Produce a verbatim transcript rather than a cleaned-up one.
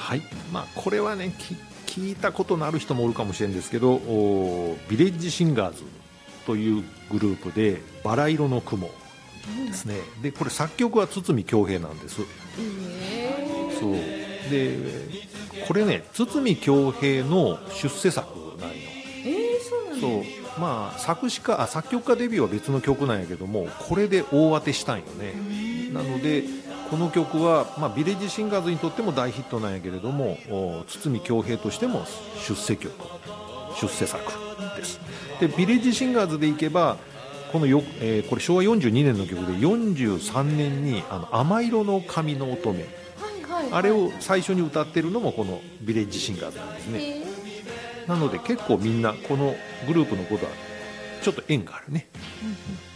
はい、まあ、これはね聞いたことのある人もおるかもしれないんですけど、ビレッジシンガーズというグループでバラ色の雲ですね、うん、でこれ作曲は堤恭平なんです、えー、そうでこれね堤恭平の出世作なんよ。 えー、そうなんだ。そうまあ作詞家あ作曲家デビューは別の曲なんやけども、これで大当てしたんよね。なのでこの曲は、まあ、ビレッジシンガーズにとっても大ヒットなんやけれども、堤恭平としても出世曲出世作です。でビレッジシンガーズでいけばこのよ、えー、これしょうわよんじゅうにねんの曲でよんじゅうさんねんにあの甘色の髪の乙女、はいはいはい、あれを最初に歌ってるのもこのビレッジシンガーズなんですね。なので結構みんなこのグループのことはちょっと縁があるね、うんうん。